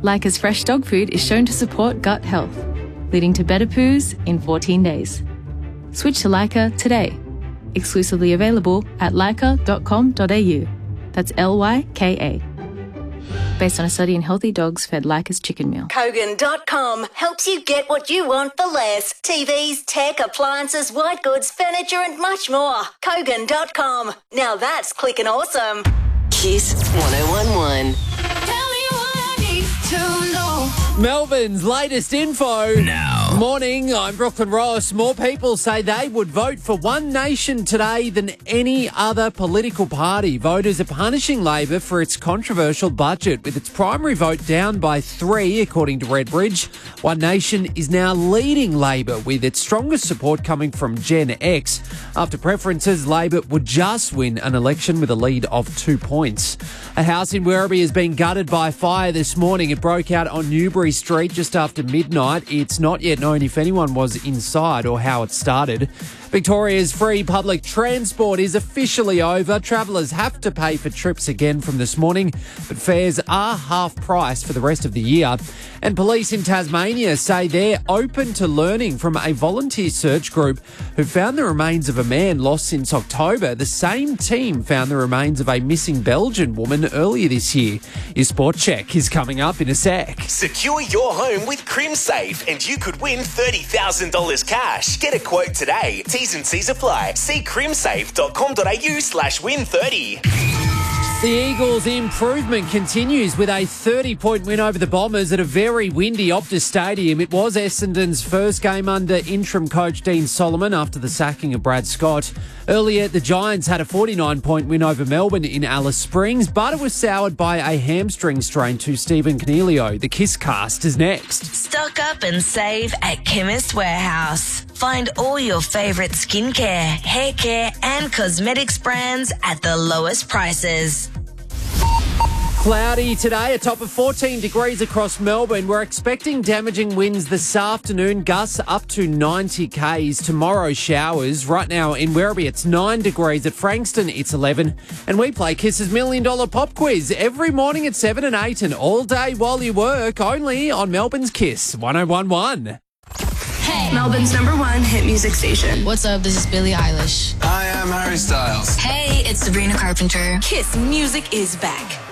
Leica's fresh dog food is shown to support gut health, leading to better poos in 14 days. Switch to Leica today. Exclusively available at leica.com.au. That's Lyka. Based on a study in healthy dogs fed Leica's chicken meal. Kogan.com helps you get what you want for less. TVs, tech, appliances, white goods, furniture and much more. Kogan.com. Now that's clicking awesome. Kiss 1011. Tell me what I need to know. Melbourne's latest info. Now. Morning, I'm Brooklyn Ross. More people say they would vote for One Nation today than any other political party. Voters are punishing Labor for its controversial budget, with its primary vote down by 3, according to Redbridge. One Nation is now leading Labor, with its strongest support coming from Gen X. After preferences, Labor would just win an election with a lead of 2 points. A house in Werribee has been gutted by fire this morning. It broke out on Newbury Street just after midnight. It's not yet known if anyone was inside or how it started. Victoria's free public transport is officially over. Travellers have to pay for trips again from this morning, but fares are half price for the rest of the year. And police in Tasmania say they're open to learning from a volunteer search group who found the remains of a man lost since October. The same team found the remains of a missing Belgian woman earlier this year. Your sport check is coming up in a sec. Secure your home with CrimSafe and you could win $30,000 cash. Get a quote today. T's and C's apply. See crimsafe.com.au/win30. The Eagles' improvement continues with a 30-point win over the Bombers at a very windy Optus Stadium. It was Essendon's first game under interim coach Dean Solomon after the sacking of Brad Scott. Earlier, the Giants had a 49-point win over Melbourne in Alice Springs, but it was soured by a hamstring strain to Stephen Cornelio. The Kiss Cast is next. Stock up and save at Chemist Warehouse. Find all your favourite skincare, hair care and cosmetics brands at the lowest prices. Cloudy today, a top of 14 degrees across Melbourne. We're expecting damaging winds this afternoon, gusts up to 90 k's. Tomorrow, showers. Right now in Werribee, it's 9 degrees. At Frankston, it's 11. And we play Kiss's $1 Million Pop Quiz every morning at 7 and 8 and all day while you work, only on Melbourne's Kiss 1011. Hey, Melbourne's #1 hit music station. What's up? This is Billie Eilish. Hi, I'm Harry Styles. Hey, it's Sabrina Carpenter. Kiss music is back.